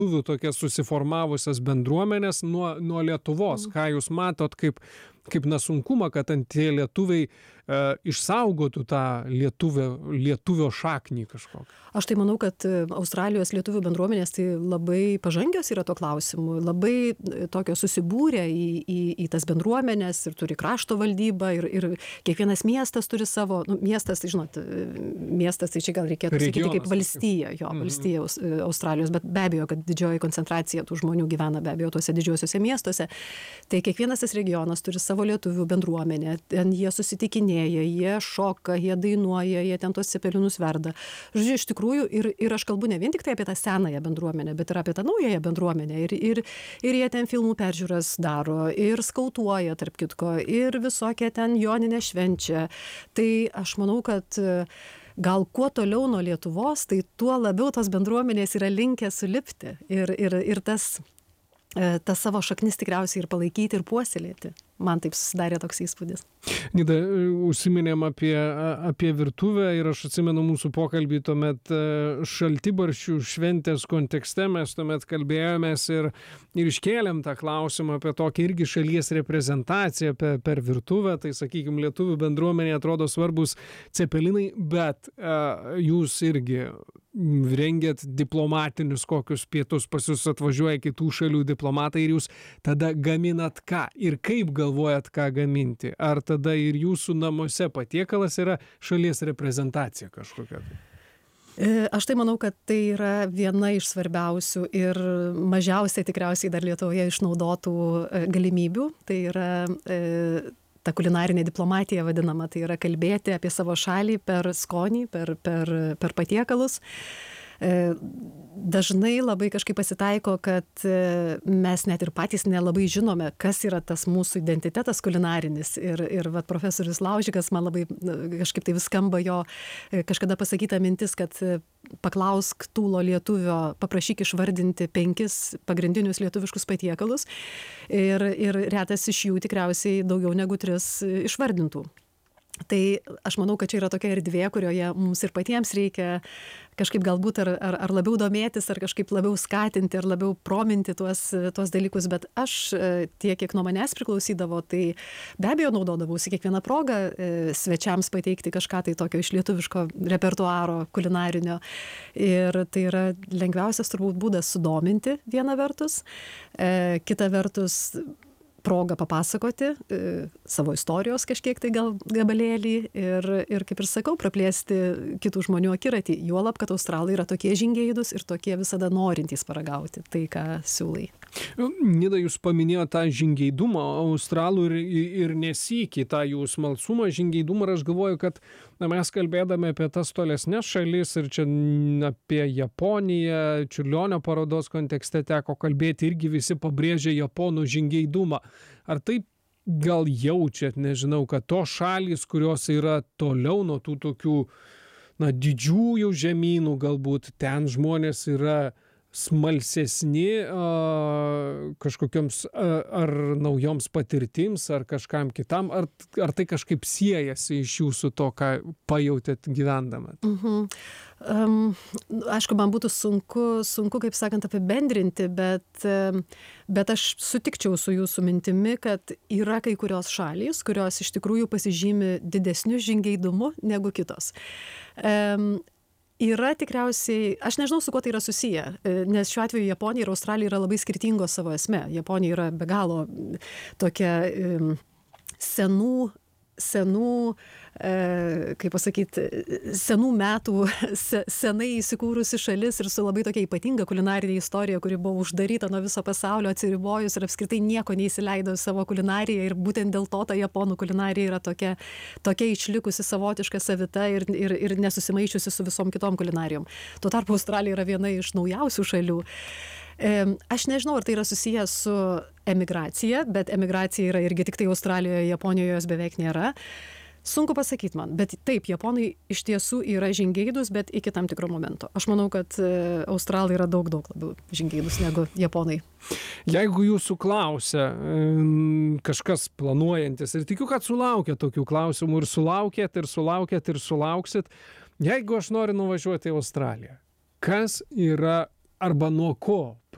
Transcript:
lietuvių tokias susiformavusias bendruomenes nuo Lietuvos? Ką jūs matot kaip na sunkumą, kad tie lietuviai išsaugotų tą lietuvio šaknį kažkokią? Aš tai manau, kad Australijos lietuvių bendruomenės tai labai pažangios yra tuo klausimu, labai tokio susibūrę į tas bendruomenės ir turi krašto valdybą ir kiekvienas miestas turi savo, miestas, žinot, miestas tai čia gal reikėtų sakyti kaip valstija, valstija Australijos, bet be abejo, kad didžioji koncentracija tų žmonių gyvena be abejo tuose didžiuosiuose miestuose. Tai kiekvienas tas regionas turi savo lietuvių bendruomenę, ten jie susitikinėja, jie šoka, jie dainuoja, jie ten tos cepelinus verda. Žodžiu, iš tikrųjų, ir aš kalbu ne vien tik tai apie tą senąją bendruomenę, bet ir apie tą naująją bendruomenę. Ir jie ten filmų peržiūras daro, ir skautuoja, tarp kitko, ir visokie ten joninę švenčia. Tai aš manau, kad gal kuo toliau nuo Lietuvos, tai tuo labiau tos bendruomenės yra linkę sulipti ir tas savo šaknis tikriausiai ir palaikyti ir puoselėti. Man taip susidarė toks įspūdis. Nida, užsiminėm apie virtuvę ir aš atsimenu mūsų pokalbį tuomet šaltibarščių šventės kontekste. Mes tuomet kalbėjomės ir iškėlėm tą klausimą apie tokią irgi šalies reprezentaciją per virtuvę. Tai, sakykime, lietuvių bendruomenė atrodo svarbus cepelinai, bet jūs irgi rengiat diplomatinius kokius pietus, pas jūs atvažiuoja kitų šalių diplomatai ir jūs tada gaminat ką ir kaip galvojat, ką gaminti? Ar tada ir jūsų namuose patiekalas yra šalies reprezentacija kažkokia? Aš tai manau, kad tai yra viena iš svarbiausių ir mažiausiai tikriausiai dar Lietuvoje išnaudotų galimybių. Tai yra ta kulinarinė diplomatija vadinama, tai yra kalbėti apie savo šalį per skonį, per patiekalus. Dažnai labai kažkaip pasitaiko, kad mes net ir patys nelabai žinome, kas yra tas mūsų identitetas kulinarinis. Ir vat, profesorius Laužikas man labai kažkaip tai vis skamba jo kažkada pasakyta mintis, kad paklausk tūlo lietuvio, paprašyk išvardinti 5 pagrindinius lietuviškus patiekalus ir retas iš jų tikriausiai daugiau negu 3 išvardintų. Tai aš manau, kad čia yra tokia erdvė, kurioje mums ir patiems reikia kažkaip galbūt ar labiau domėtis, ar kažkaip labiau skatinti, ar labiau prominti tuos dalykus, bet aš tiek, kiek nuo manęs priklausydavo, tai be abejo naudodavausi kiekvieną progą svečiams pateikti kažką tai tokio iš lietuviško repertuaro kulinarinio. Ir tai yra lengviausias turbūt būdas sudominti viena vertus, kita vertus progą papasakoti savo istorijos kažkiek tai gal gabalėlį ir kaip ir sakau, praplėsti kitų žmonių akiratį. Juolab, kad australai yra tokie žingeidūs ir tokie visada norintys paragauti tai, ką siūlai. Nida, jūs paminėjote tą žingeidumą australų ir nesykį tą jų smalsumą, žingeidumą, ir aš galvoju, kad mes kalbėdami apie tas tolesnes šalis ir čia apie Japoniją, Čiurlionio parodos kontekste teko kalbėti, irgi visi pabrėžia japonų žingeidumą. Ar taip gal jaučiat, nežinau, kad tos šalys, kurios yra toliau nuo tų tokių didžiųjų žemynų, galbūt ten žmonės yra smalsesni kažkokioms ar naujoms patirtims, ar kažkam kitam, ar tai kažkaip siejasi iš jūsų to, ką pajautėt gyvendama? Aišku, man būtų sunku, kaip sakant, apibendrinti, bet aš sutikčiau su jūsų mintimi, kad yra kai kurios šalys, kurios iš tikrųjų pasižymi didesniu žingeidumu negu kitos. Yra tikriausiai, aš nežinau, su kuo tai yra susiję, nes šiuo atveju Japonija ir Australija yra labai skirtingos savo esme. Japonija yra be galo tokia senų, kaip pasakyti, senų metų, senai įsikūrusi šalis ir su labai tokia ypatinga kulinarinė istorija, kuri buvo uždaryta nuo viso pasaulio, atsiribojus ir apskritai nieko neįsileido į savo kulinariją, ir būtent dėl to ta japonų kulinarija yra tokia išlikusi savotiška savita ir nesusimaišiusi su visom kitom kulinarijom. Tuo tarpu Australija yra viena iš naujausių šalių. Aš nežinau, ar tai yra susijęs su emigracija, bet emigracija yra irgi tik tai Australijoje, Japonijoje jos beveik nėra. Sunku pasakyti man, bet taip, japonai iš tiesų yra žingeidūs, bet iki tam tikro momento. Aš manau, kad australai yra daug labiau žingeidūs negu japonai. Jeigu jūsų klausia kažkas planuojantis, ir tikiu, kad sulaukia tokių klausimų, ir sulauksit, jeigu aš noriu nuvažiuoti į Australiją, kas yra arba nuo ko